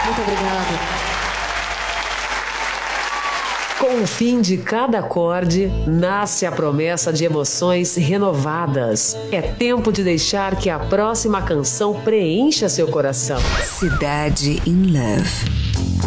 Muito obrigada. Com o fim de cada acorde, nasce a promessa de emoções renovadas. É tempo de deixar que a próxima canção preencha seu coração. Cidade in Love.